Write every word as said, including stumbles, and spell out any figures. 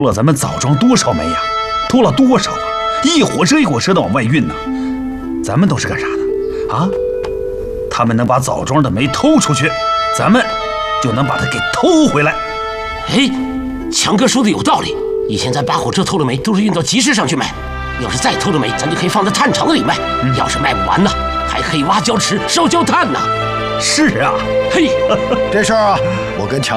偷了咱们枣庄多少煤呀？偷了多少啊？一火车一火车的往外运呢。咱们都是干啥的？啊？他们能把枣庄的煤偷出去，咱们就能把它给偷回来。 哎，强哥说的有道理。以前咱把火车偷的煤都是运到集市上去卖，要是再偷的煤，咱就可以放在炭厂子里卖。嗯、要是卖不完呢，还可以挖焦池烧焦炭呢。 是啊， 嘿， 这事儿啊，我跟强。